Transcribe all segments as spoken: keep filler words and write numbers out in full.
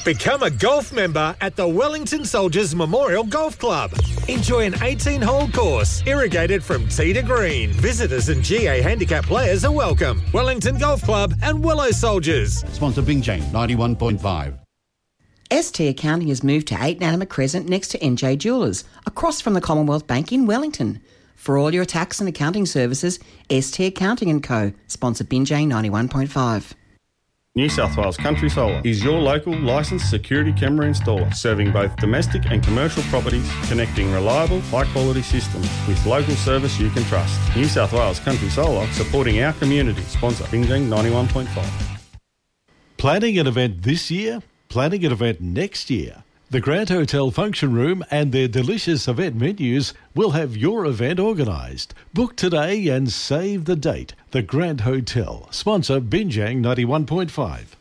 Become a golf member at the Wellington Soldiers Memorial Golf Club. Enjoy an eighteen-hole course, irrigated from tee to green. Visitors and G A handicap players are welcome. Wellington Golf Club and Willow Soldiers. Sponsor Bingjang ninety-one point five. S T Accounting has moved to eight Natima Crescent next to N J Jewellers, across from the Commonwealth Bank in Wellington. For all your tax and accounting services, S T Accounting and Co. Sponsor Bingjang ninety-one point five. New South Wales Country Solar is your local licensed security camera installer, serving both domestic and commercial properties, connecting reliable, high-quality systems with local service you can trust. New South Wales Country Solar, supporting our community. Sponsor Bingjang ninety-one point five. Planning an event this year? Planning an event next year? The Grand Hotel Function Room and their delicious event menus will have your event organised. Book today and save the date. The Grand Hotel. Sponsor Bingjang ninety-one point five.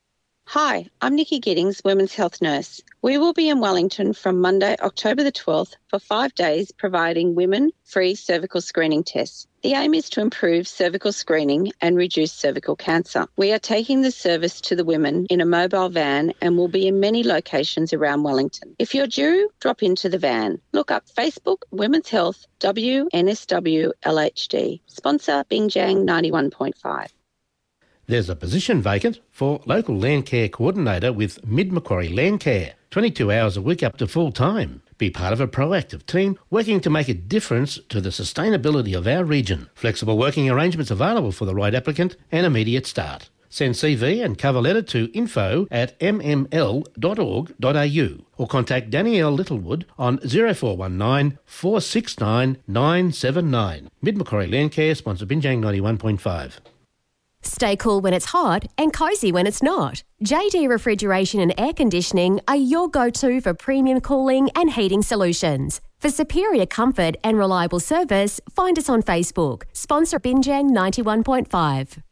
Hi, I'm Nikki Giddings, Women's Health Nurse. We will be in Wellington from Monday, October the twelfth for five days providing women free cervical screening tests. The aim is to improve cervical screening and reduce cervical cancer. We are taking the service to the women in a mobile van and will be in many locations around Wellington. If you're due, drop into the van. Look up Facebook Women's Health W N S W L H D. Sponsor Bingjang ninety-one point five. There's a position vacant for local land care coordinator with Mid Macquarie Land Care. twenty-two hours a week up to full time. Be part of a proactive team working to make a difference to the sustainability of our region. Flexible working arrangements available for the right applicant and immediate start. Send C V and cover letter to info at m m l dot org dot a u or contact Danielle Littlewood on zero four one nine, four six nine, nine seven nine. Mid Macquarie Land Care, sponsor Bingjang ninety-one point five. Stay cool when it's hot and cosy when it's not. J D Refrigeration and Air Conditioning are your go-to for premium cooling and heating solutions. For superior comfort and reliable service, find us on Facebook. Sponsor Bingjang ninety-one point five.